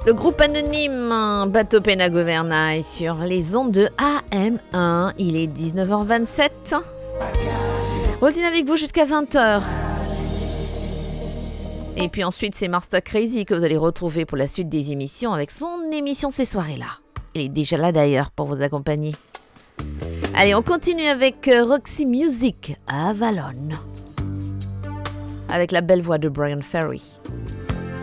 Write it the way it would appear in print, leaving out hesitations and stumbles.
Le groupe anonyme Bateau Pena Gouvernail sur les ondes de AM1. Il est 19h27. Rosine avec vous jusqu'à 20h. Et puis ensuite, c'est Master Crazy que vous allez retrouver pour la suite des émissions avec son émission Ces soirées-là. Il est déjà là d'ailleurs pour vous accompagner. Allez, on continue avec Roxy Music à Avalon. Avec la belle voix de Brian Ferry.